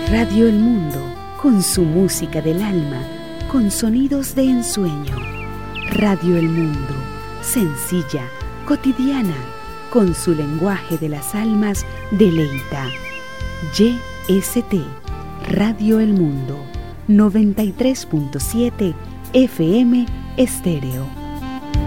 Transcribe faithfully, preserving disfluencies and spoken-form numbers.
Radio El Mundo, con su música del alma, con sonidos de ensueño. Radio El Mundo, sencilla, cotidiana, con su lenguaje de las almas, deleita. Y S T, Radio El Mundo, noventa y tres punto siete F M Estéreo.